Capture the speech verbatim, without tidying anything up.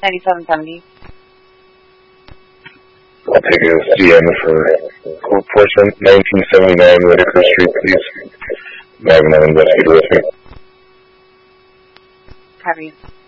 ninety-seven seventy. I'll take a C N for code enforcement, nineteen seventy-nine Whitaker Street, please. I have another investigator with me. Copy.